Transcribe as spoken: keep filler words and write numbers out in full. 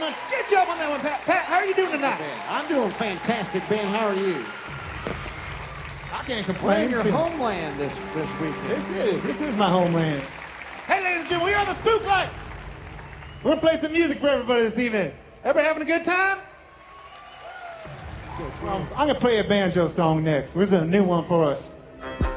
much. Good job on that one, Pat. Pat, how are you doing tonight? I'm doing fantastic, Ben. How are you? I can't We're complain. in your homeland this this weekend. This is. This is my homeland. Hey, ladies and gentlemen, we are the Spook Lights. We're going to play some music for everybody this evening. Everybody having a good time? Well, I'm going to play a banjo song next. This is a new one for us.